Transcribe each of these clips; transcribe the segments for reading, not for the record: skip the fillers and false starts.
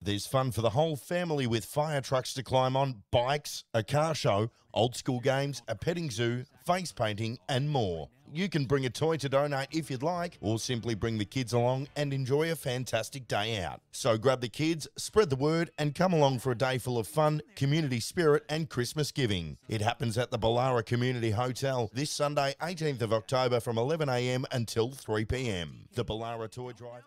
There's fun for the whole family with fire trucks to climb on, bikes, a car show, old school games, a petting zoo, face painting and more. You can bring a toy to donate if you'd like, or simply bring the kids along and enjoy a fantastic day out. So grab the kids, spread the word and come along for a day full of fun, community spirit and Christmas giving. It happens at the Ballara Community Hotel this Sunday 18th of October from 11 a.m. until 3 p.m. The Ballara Toy Drive.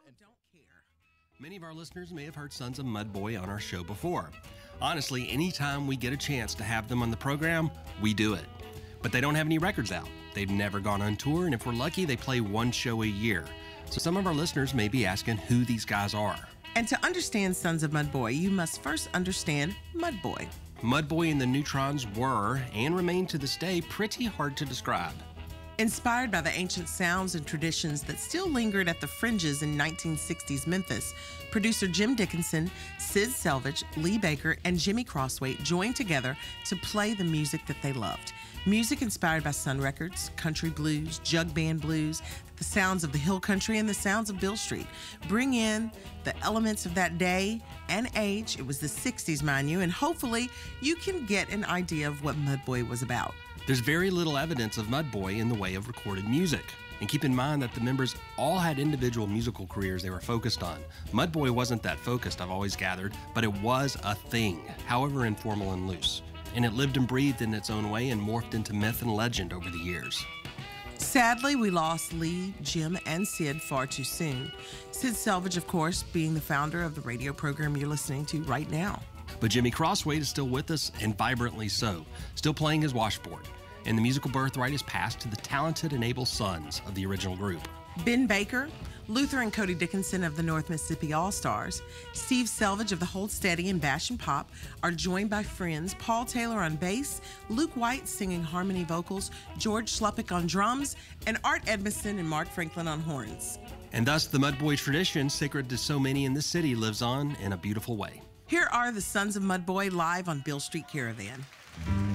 Many of our listeners may have heard Sons of Mudboy on our show before. Honestly, anytime we get a chance to have them on the program, we do it. But they don't have any records out. They've never gone on tour, and if we're lucky, they play one show a year. So some of our listeners may be asking who these guys are. And to understand Sons of Mudboy, you must first understand Mudboy. Mudboy and the Neutrons were, and remain to this day, pretty hard to describe. Inspired by the ancient sounds and traditions that still lingered at the fringes in 1960s Memphis, producer Jim Dickinson, Sid Selvage, Lee Baker, and Jimmy Crossway joined together to play the music that they loved. Music inspired by Sun Records, country blues, jug band blues, the sounds of the hill country and the sounds of Bill Street. Bring in the elements of that day and age. It was the 60s, mind you, and hopefully you can get an idea of what Mudboy was about. There's very little evidence of Mudboy in the way of recorded music. And keep in mind that the members all had individual musical careers they were focused on. Mudboy wasn't that focused, I've always gathered, but it was a thing, however informal and loose. And it lived and breathed in its own way and morphed into myth and legend over the years. Sadly, we lost Lee, Jim, and Sid far too soon. Sid Selvage, of course, being the founder of the radio program you're listening to right now. But Jimmy Crossway is still with us, and vibrantly so, still playing his washboard. And the musical birthright is passed to the talented and able sons of the original group. Ben Baker, Luther and Cody Dickinson of the North Mississippi All-Stars, Steve Selvage of the Hold Steady and Bash and Pop are joined by friends Paul Taylor on bass, Luke White singing harmony vocals, George Sluppick on drums, and Art Edmondson and Mark Franklin on horns. And thus the Mudboy tradition, sacred to so many in this city, lives on in a beautiful way. Here are the Sons of Mudboy live on Bill Street Caravan.